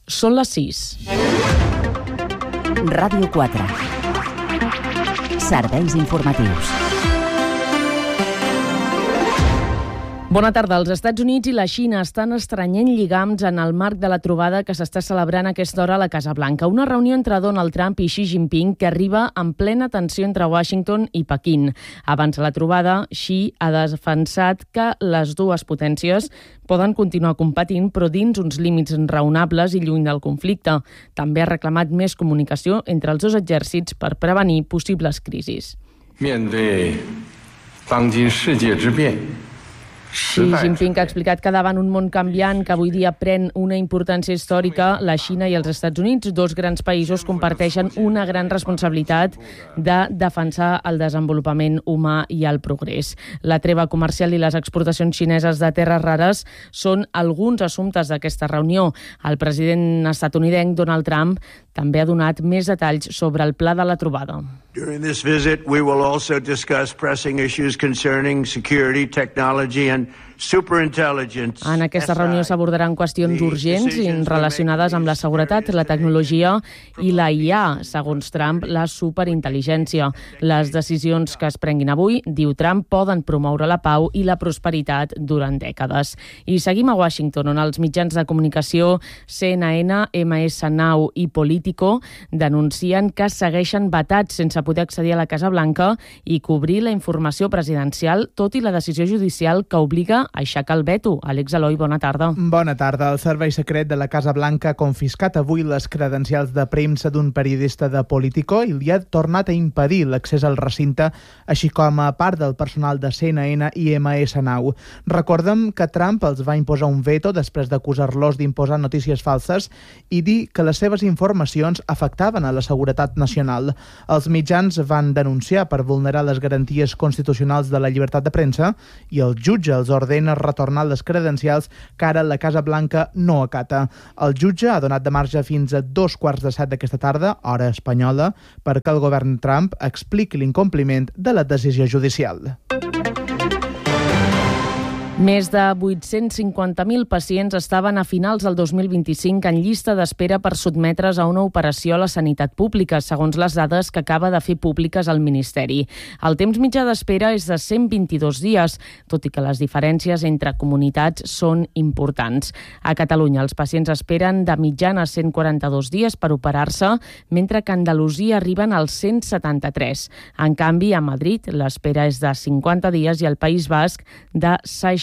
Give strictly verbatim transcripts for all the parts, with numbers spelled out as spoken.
Són les sis. Ràdio quatre. Serveis informatius. Bona tarda. Els Estats Units i la Xina estan estrenyent lligams en el marc de la trobada que s'està celebrant a aquesta hora a la Casa Blanca. Una reunió entre Donald Trump i Xi Jinping que arriba en plena tensió entre Washington i Pequín. Abans de la trobada, Xi ha defensat que les dues potències poden continuar competint, però dins uns límits raonables i lluny del conflicte. També ha reclamat més comunicació entre els dos exèrcits per prevenir possibles crisis. Xi Jinping ha explicat que davant un món canviant que avui dia pren una importància històrica, la Xina i els Estats Units, dos grans països, comparteixen una gran responsabilitat de defensar el desenvolupament humà i el progrés. La treva comercial i les exportacions xineses de terres rares són alguns assumptes d'aquesta reunió. El president estatunidenc Donald Trump també ha donat més detalls sobre el pla de la trobada. During this visit, we will also discuss pressing issues concerning security, technology and superintelligence. En aquesta reunió s'abordaran qüestions urgents relacionades amb la seguretat, la tecnologia i la I A, segons Trump, la superintel·ligència. Les decisions que es prenguin avui, diu Trump, poden promoure la pau i la prosperitat durant dècades. I seguim a Washington, on els mitjans de comunicació C N N, M S Now i Politico denuncien que segueixen vetats sense poder accedir a la Casa Blanca i cobrir la informació presidencial, tot i la decisió judicial que obliga a aixecar el veto. Àlex Eloi, bona tarda. Bona tarda. El Servei Secret de la Casa Blanca ha confiscat avui les credencials de premsa d'un periodista de Politico i li ha tornat a impedir l'accés al recinte, així com a part del personal de C N N i M S Now. Recordem que Trump els va imposar un veto després d'acusar-los d'imposar notícies falses i dir que les seves informacions afectaven a la seguretat nacional. Els mitjans van denunciar per vulnerar les garanties constitucionals de la llibertat de premsa i el jutge els ordena retornar les credencials que ara la Casa Blanca no acata. El jutge ha donat de marge fins a dos quarts de set d'aquesta tarda, hora espanyola, perquè el govern Trump expliqui l'incompliment de la decisió judicial. Més de vuit-cents cinquanta mil pacients estaven a finals del dos mil vint-i-cinc en llista d'espera per sotmetre's a una operació a la sanitat pública, segons les dades que acaba de fer públiques el Ministeri. El temps mitjà d'espera és de cent vint-i-dos dies, tot i que les diferències entre comunitats són importants. A Catalunya els pacients esperen de mitjana cent quaranta-dos dies per operar-se, mentre que a Andalusia arriben als cent setanta-tres. En canvi, a Madrid l'espera és de cinquanta dies i al País Basc de seixanta.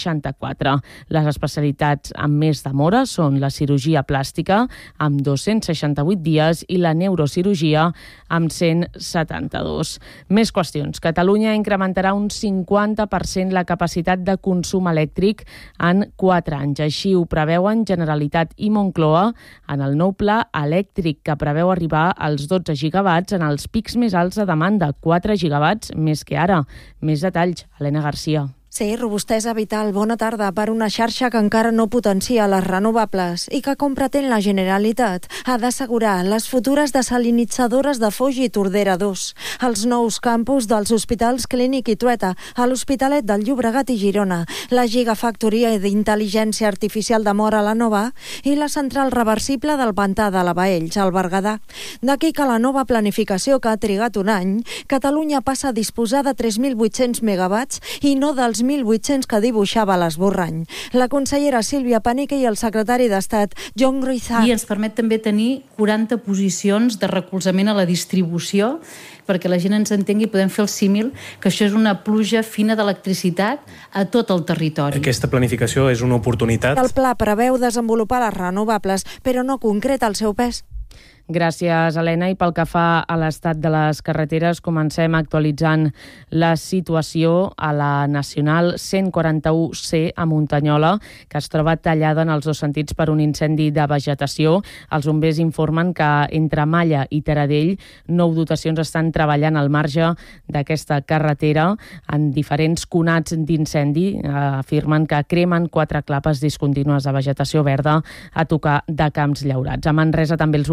Les especialitats amb més demora són la cirurgia plàstica, amb dos-cents seixanta-vuit dies, i la neurocirurgia, amb cent setanta-dos. Més qüestions. Catalunya incrementarà un cinquanta per cent la capacitat de consum elèctric en quatre anys. Així ho preveuen Generalitat i Moncloa en el nou pla elèctric, que preveu arribar als dotze gigawatts en els pics més alts de demanda, quatre gigawatts més que ara. Més detalls, Helena Garcia. Sí, robustesa vital. Bona tarda. Per una xarxa que encara no potencia les renovables i que, com pretén la Generalitat, ha d'assegurar les futures desalinitzadores de Foix i Tordera dos, els nous campus dels hospitals Clínic i Trueta, a l'Hospitalet del Llobregat i Girona, la gigafactoria d'intel·ligència artificial de Móra la Nova i la central reversible del pantà de la Baells, al Berguedà. D'aquí que la nova planificació, que ha trigat un any, Catalunya passa a disposar de tres mil vuit-cents megawatts i no dels mil vuit-cents que dibuixava l'esborrany. La consellera Sílvia Panica i el secretari d'Estat, John Gruizar. I ens permet també tenir quaranta posicions de recolzament a la distribució, perquè la gent ens entengui i podem fer el símil, que això és una pluja fina d'electricitat a tot el territori. Aquesta planificació és una oportunitat. El pla preveu desenvolupar les renovables, però no concreta el seu pes. Gràcies, Helena. I pel que fa a l'estat de les carreteres, comencem actualitzant la situació a la Nacional cent quaranta-u C a Muntanyola, que es troba tallada en els dos sentits per un incendi de vegetació. Els bombers informen que entre Malla i Taradell nou dotacions estan treballant al marge d'aquesta carretera en diferents conats d'incendi. Afirmen que cremen quatre clapes discontínues de vegetació verda a tocar de camps llaurats. A Manresa també els bombers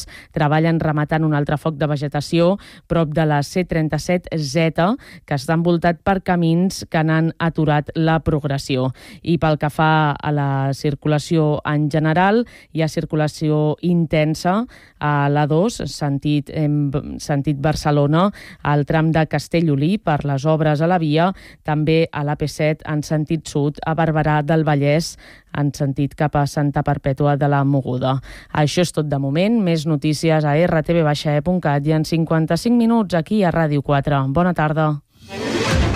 treballen rematant un altre foc de vegetació prop de la C trenta-set Z, que està envoltat per camins que n'han aturat la progressió. I pel que fa a la circulació en general, hi ha circulació intensa a l'A dos, sentit, sentit Barcelona, al tram de Castellolí per les obres a la via, també a l'A P set en sentit sud, a Barberà del Vallès, en sentit cap a Santa Perpètua de la Mogoda. Això és tot de moment. Més notícies a erre te ve baixa e punt cat i en cinquanta-cinc minuts aquí a Ràdio quatre. Bona tarda.